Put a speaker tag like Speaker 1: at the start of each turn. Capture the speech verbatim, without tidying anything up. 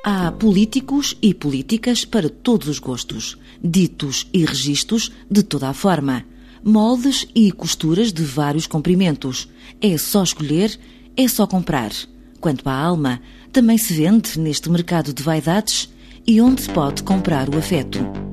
Speaker 1: Há políticos e políticas para todos os gostos, ditos e registros de toda a forma, moldes e costuras de vários comprimentos. É só escolher, é só comprar. Quanto à alma, também se vende neste mercado de vaidades e onde se pode comprar o afeto.